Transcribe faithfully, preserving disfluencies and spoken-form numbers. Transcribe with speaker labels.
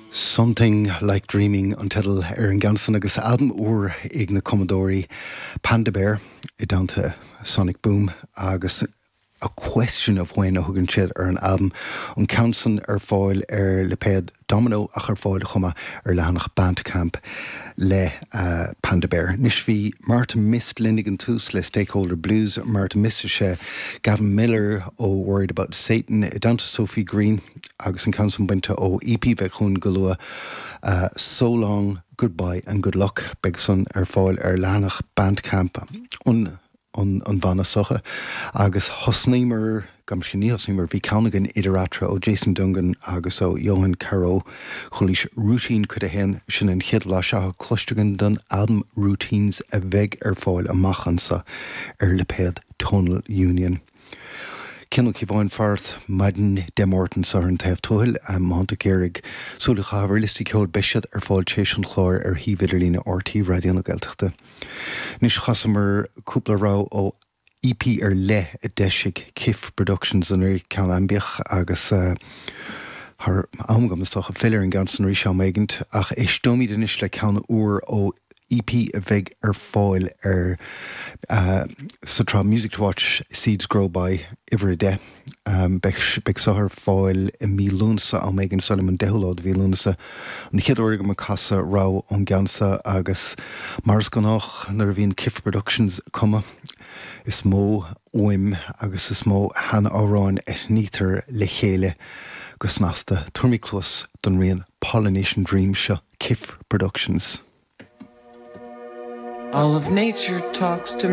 Speaker 1: Something Like Dreaming an titil ar an gansan agus album uair ag na Commodore Panda Bear I downta Sonic Boom agus A Question of When a thugann siad ar an album an counsan ar fáil ar le péad Domino ach ar fáil chuma ar lehanach Bandcamp le uh, Panda Bear. Nis bhí Martin Mist linnigan tús le Stakeholder Blues, Martin Mist sé Gavin Miller ó Worried About Satan, I downta Sophie Green agus an counsan buinte ó E P bheith chun go lua uh, So Long, Goodbye and Good Luck beag son ar fáil ar lehanach Bandcamp un an an bhana socha agus hosnéimer gamscinní hosnéimer bhí cánagan idiratra ó Jason Dungan agus ó Johan Caro chulis routine chud a hen sin an chiad lá se cluistegan don album Routines a bheith ar fáil amachansa ar le péad Tonal Union. Cinnal cí bháin fart maidin demortan sa an taobh tuail a mánta gérig súla chahabhar listí ceol beisiad ar fáil tééis an chlár ar híbhidir lína R T radio na Gaeltachta. Nis chasamar cúpla rá ó E P ar le a deisig Kif Productions an ri cean ambiach agus uh, haar amgam is toch a filler in gansan rí seo méigint ach é stomí den is le cean uair ó E P a bheith ar fáil ar uh, sa trá Music to Watch Seeds Grow By Iver a de um, beg sa ar fáil i mí lúnsa a méigin Solomon dehulád bhí lúnsa an chiad orga ma casa rá an gansa agus mars ganách nar bhíon Kif Productions cuma is mó oim agus is mó hana áráin et nítar le chéile gus nasta turmi close don rion Pollination Dream seo Kif Productions.
Speaker 2: All of nature talks to